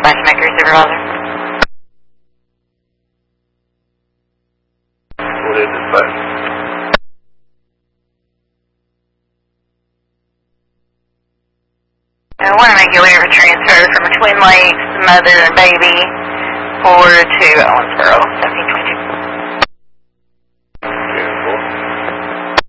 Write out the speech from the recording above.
Matchmaker supervisor. What is it, bud? I want to make you aware of a transfer from Twin Lakes, mother and baby, forward to Owensboro, 1720.